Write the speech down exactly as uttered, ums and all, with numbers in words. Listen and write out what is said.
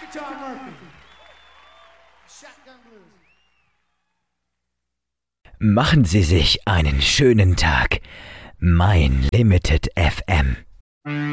Tom Murphy. Shotgun Blues. Machen Sie sich einen schönen Tag. Mein Limited F M.